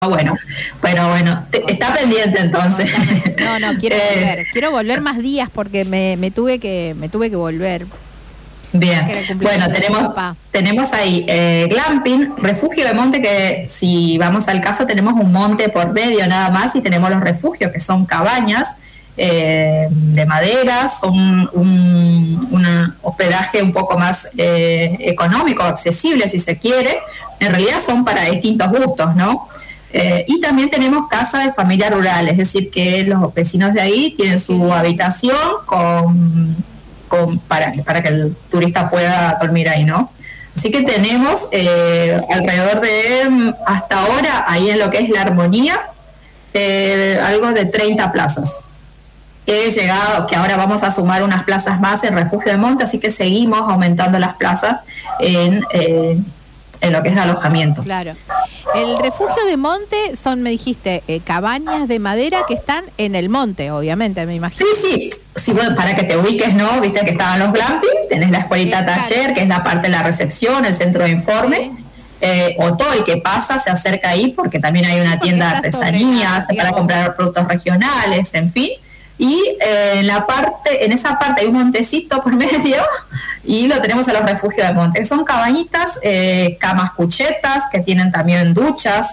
bueno, pero bueno, está pendiente entonces. No, quiero volver más días porque me tuve que volver. Bien, bueno, tenemos ahí glamping, refugio de monte, que si vamos al caso tenemos un monte por medio nada más, y tenemos los refugios que son cabañas de madera, son un hospedaje un poco más económico, accesible si se quiere. En realidad son para distintos gustos, ¿no? Y también tenemos casa de familia rural, es decir, que los vecinos de ahí tienen su habitación para que el turista pueda dormir ahí, ¿no? Así que tenemos alrededor de, hasta ahora, ahí en lo que es La Armonía, algo de 30 plazas. He llegado, que ahora vamos a sumar unas plazas más en Refugio de Monte, así que seguimos aumentando las plazas en lo que es alojamiento. Claro. El Refugio de Monte son, me dijiste, cabañas de madera que están en el monte, obviamente, me imagino. Sí, bueno, para que te ubiques, ¿no? Viste que estaban los glamping, tenés la escuelita taller, que es la parte de la recepción, el centro de informe, o todo el que pasa se acerca ahí, porque también hay una tienda de artesanías para comprar productos regionales, en fin. Y en esa parte hay un montecito por medio, y lo tenemos a los refugios de monte, que son cabañitas, camas cuchetas, que tienen también duchas,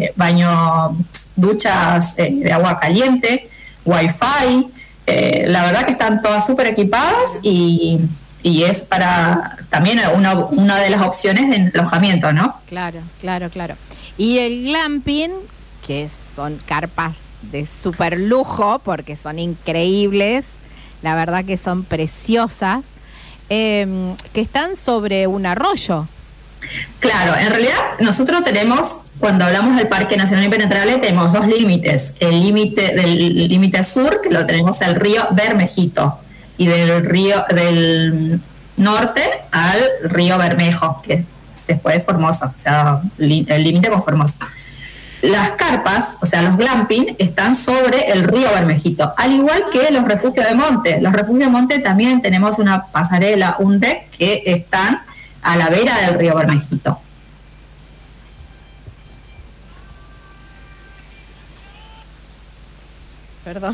duchas de agua caliente, wifi. La verdad que están todas súper equipadas, y es para también una de las opciones de alojamiento, ¿no? Claro. Y el glamping, que son carpas de súper lujo, porque son increíbles, la verdad que son preciosas, que están sobre un arroyo. Claro, en realidad nosotros tenemos, cuando hablamos del Parque Nacional Impenetrable, tenemos dos límites. El límite sur, que lo tenemos el río Bermejito, y del norte al río Bermejo, que después es Formosa, o sea, el límite con Formosa. Las carpas, o sea, los glamping, están sobre el río Bermejito, al igual que los refugios de monte. Los refugios de monte también tenemos una pasarela, un deck, que están a la vera del río Bermejito. Perdón.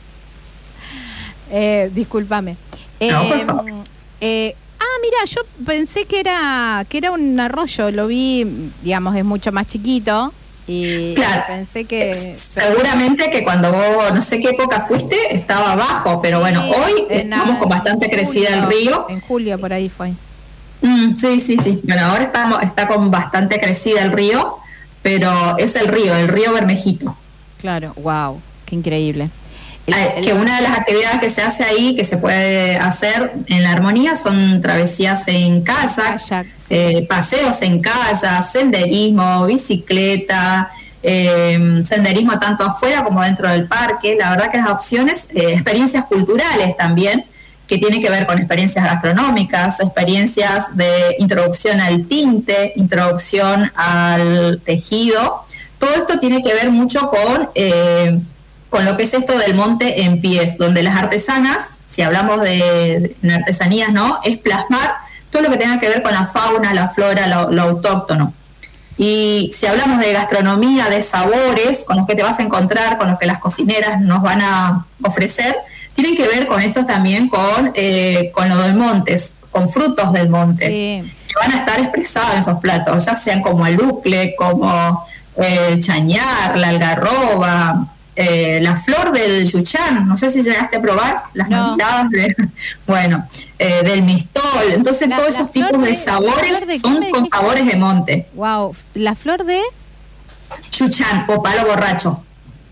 Discúlpame. No, por favor. Mira, yo pensé que era un arroyo, lo vi, digamos, es mucho más chiquito. Y claro, pensé que seguramente que cuando vos, no sé qué época fuiste, estaba abajo, pero sí, bueno, hoy estamos con bastante crecida el río. En julio por ahí fue. Sí. Bueno, ahora está con bastante crecida el río, pero es el río Bermejito. Claro, wow, qué increíble. Que una de las actividades que se hace ahí, que se puede hacer en La Armonía, son travesías en kayak, paseos en kayak, senderismo, bicicleta, senderismo tanto afuera como dentro del parque. La verdad que las opciones, experiencias culturales también, que tienen que ver con experiencias gastronómicas, experiencias de introducción al tinte, introducción al tejido. Todo esto tiene que ver mucho con lo que es esto del monte en pies, donde las artesanas, si hablamos de artesanías, ¿no?, es plasmar todo lo que tenga que ver con la fauna, la flora, lo autóctono. Y si hablamos de gastronomía, de sabores, con los que te vas a encontrar, con los que las cocineras nos van a ofrecer, tienen que ver con esto también, con lo del monte, con frutos del monte, que van a estar expresados en esos platos, ya sean como el ucle, como el chañar, la algarroba, la flor del yuchán, no sé si llegaste a probar las mandadas del mistol. Entonces todos esos tipos de sabores son con sabores de monte. Wow, la flor de yuchán o palo borracho.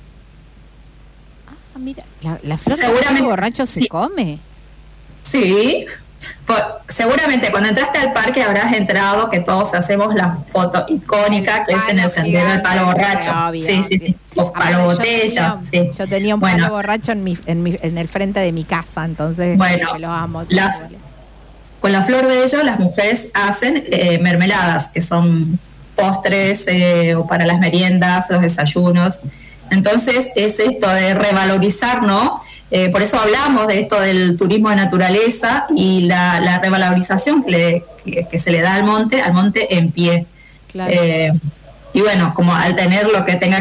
Mira, la flor de palo borracho se come. Sí. Seguramente cuando entraste al parque habrás entrado, que todos hacemos la foto icónica, que es en el sendero del palo borracho. Obvio, sí. O palo botella. Yo tenía un palo borracho en el frente de mi casa, entonces me los amo. Con la flor de ello las mujeres hacen mermeladas, que son postres o para las meriendas, los desayunos. Entonces es esto de revalorizar, ¿no? Por eso hablamos de esto del turismo de naturaleza y la revalorización que se le da al monte en pie. Claro. y bueno, como al tener lo que tenga